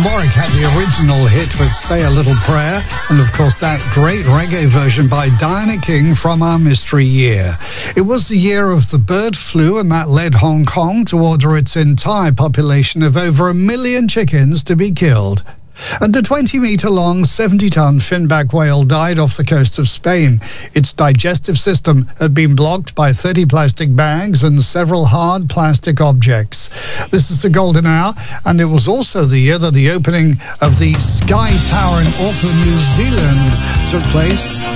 Warwick had the original hit with Say a Little Prayer, and of course that great reggae version by Diana King from Our Mystery Year. It was the year of the bird flu, and that led Hong Kong to order its entire population of over 1 million chickens to be killed. And the 20-metre-long, 70-ton finback whale died off the coast of Spain. Its digestive system had been blocked by 30 plastic bags and several hard plastic objects. This is the golden hour, and it was also the year that the opening of the Sky Tower in Auckland, New Zealand took place.